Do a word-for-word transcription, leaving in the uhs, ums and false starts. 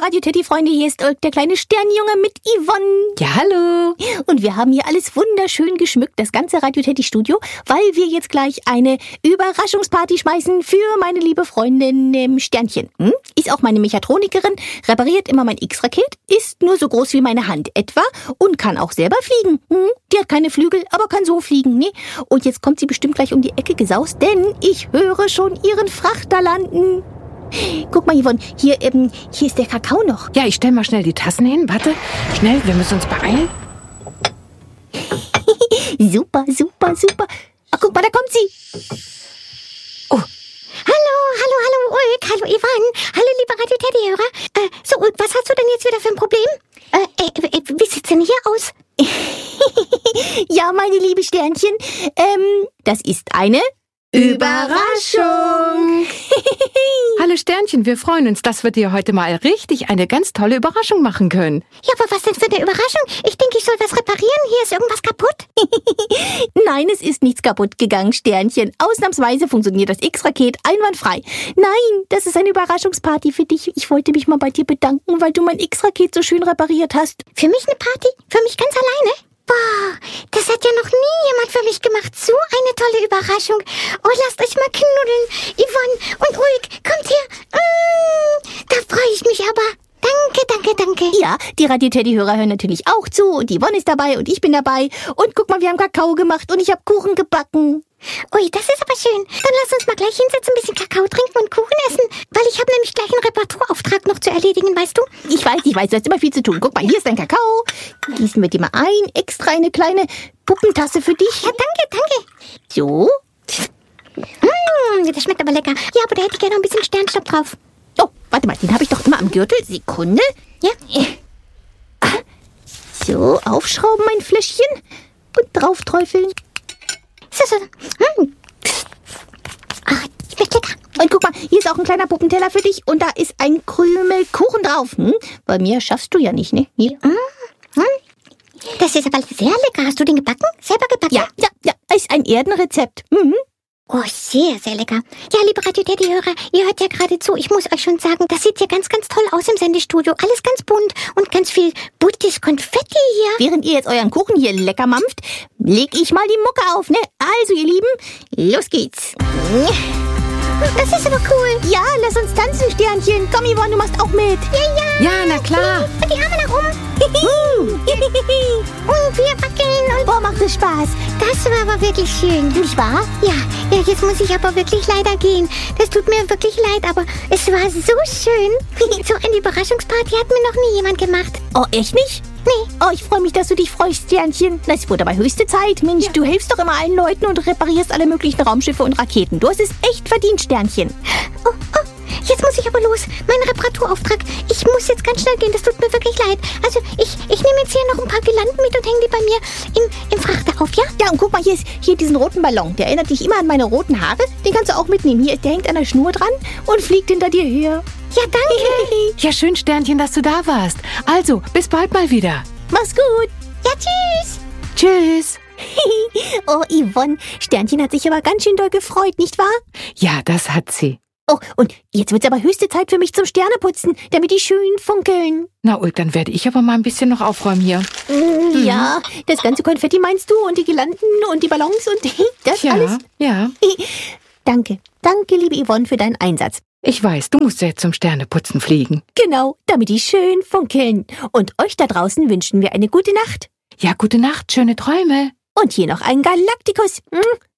Radio Teddy Freunde, hier ist Ulk, der kleine Sternjunge mit Yvonne. Ja, hallo. Und wir haben hier alles wunderschön geschmückt, das ganze Radio Teddy Studio, weil wir jetzt gleich eine Überraschungsparty schmeißen für meine liebe Freundin ähm, Sternchen. Hm? Ist auch meine Mechatronikerin, repariert immer mein X-Raket, ist nur so groß wie meine Hand etwa und kann auch selber fliegen. Hm? Die hat keine Flügel, aber kann so fliegen, ne? Und jetzt kommt sie bestimmt gleich um die Ecke gesaust, denn ich höre schon ihren Frachter landen. Guck mal, Yvonne, hier, ähm, hier ist der Kakao noch. Ja, ich stell mal schnell die Tassen hin. Warte, schnell, wir müssen uns beeilen. Super, super, super. Ach, guck mal, da kommt sie. Oh. Hallo, hallo, hallo, Ulk. Hallo, Yvonne. Hallo, liebe Radio Teddy-Hörer. Äh, so, Ulk, was hast du denn jetzt wieder für ein Problem? Äh, äh, wie sieht's denn hier aus? Ja, meine liebe Sternchen, ähm, das ist eine Überraschung. Hallo Sternchen, wir freuen uns, dass wir dir heute mal richtig eine ganz tolle Überraschung machen können. Ja, aber was denn für eine Überraschung? Ich denke, ich soll was reparieren. Hier ist irgendwas kaputt. Nein, es ist nichts kaputt gegangen, Sternchen. Ausnahmsweise funktioniert das X-Raket einwandfrei. Nein, das ist eine Überraschungsparty für dich. Ich wollte mich mal bei dir bedanken, weil du mein X-Raket so schön repariert hast. Für mich eine Party? Für mich ganz alleine? Boah, das hat ja noch nie jemand für mich gemacht. So eine tolle Überraschung. Oh, lasst euch mal knuddeln. Yvonne und Ulk, kommt her. Mmh, da freue ich mich aber. Danke, danke, danke. Ja, die Radio Teddy-Hörer hören natürlich auch zu und Yvonne ist dabei und ich bin dabei. Und guck mal, wir haben Kakao gemacht und ich habe Kuchen gebacken. Ui, das ist aber schön. Dann lass uns mal gleich hinsetzen, ein bisschen Kakao trinken und Kuchen essen. Weil ich habe nämlich gleich einen Reparaturauftrag noch zu erledigen, weißt du? Ich weiß, ich weiß, du hast immer viel zu tun. Guck mal, hier ist dein Kakao. Gießen wir dir mal ein. Extra eine kleine Puppentasse für dich. Ja, danke, danke. So. Mmh, das schmeckt aber lecker. Ja, aber da hätte ich gerne noch ein bisschen Sternstaub drauf. Oh, warte mal, den habe ich doch immer am Gürtel. Sekunde. Ja. So, aufschrauben mein Fläschchen und drauf träufeln. So, so. Hm. Ach, schmeckt lecker. Und guck mal, hier ist auch ein kleiner Puppenteller für dich und da ist ein Krümel Kuchen drauf. Hm? Bei mir schaffst du ja nicht, ne? Hier. Hm. Hm. Das ist aber sehr lecker. Hast du den gebacken? Selber gebacken? Ja, ja, ja. Ist ein Erdenrezept. Mhm. Oh, sehr, sehr lecker. Ja, liebe Radio Teddy-Hörer, ihr hört ja gerade zu. Ich muss euch schon sagen, das sieht ja ganz, ganz toll aus im Sendestudio. Alles ganz bunt und ganz viel buntes Konfetti hier. Während ihr jetzt euren Kuchen hier lecker mampft, leg ich mal die Mucke auf, ne? Also, ihr Lieben, los geht's. Das ist aber cool. Ja, lass uns tanzen, Sternchen. Komm, Yvonne, du machst auch mit. Ja, ja. Ja, na klar. Und die Arme nach oben. Und wir wackeln. Und boah, macht es Spaß. Das war aber wirklich schön. Nicht wahr? Ja, ja, jetzt muss ich aber wirklich leider gehen. Das tut mir wirklich leid, aber es war so schön. So eine Überraschungsparty hat mir noch nie jemand gemacht. Oh, echt nicht? Nee. Oh, ich freue mich, dass du dich freust, Sternchen. Das wurde aber höchste Zeit. Mensch, ja. Du hilfst doch immer allen Leuten und reparierst alle möglichen Raumschiffe und Raketen. Du hast es echt verdient, Sternchen. Oh, oh, jetzt muss ich aber los. Mein Reparaturauftrag. Ich muss jetzt ganz schnell gehen. Das tut mir wirklich leid. Also, ich, ich nehme jetzt hier noch ein paar Girlanden mit und hänge die bei mir im, im Frachter auf, ja? Ja, und guck mal, hier ist hier diesen roten Ballon. Der erinnert dich immer an meine roten Haare. Den kannst du auch mitnehmen. Hier, der hängt an der Schnur dran und fliegt hinter dir her. Ja, danke. Ja, schön, Sternchen, dass du da warst. Also, bis bald mal wieder. Mach's gut. Ja, tschüss. Tschüss. Oh, Yvonne, Sternchen hat sich aber ganz schön doll gefreut, nicht wahr? Ja, das hat sie. Oh, und jetzt wird's aber höchste Zeit für mich zum Sterneputzen, damit die schön funkeln. Na, Ulk, dann werde ich aber mal ein bisschen noch aufräumen hier. Mm, ja, das ganze Konfetti meinst du und die Girlanden und die Ballons und das ja, alles? Ja, Danke, danke, liebe Yvonne, für deinen Einsatz. Ich weiß, du musst jetzt zum Sterneputzen fliegen. Genau, damit die schön funkeln. Und euch da draußen wünschen wir eine gute Nacht. Ja, gute Nacht, schöne Träume. Und hier noch ein Galaktikus.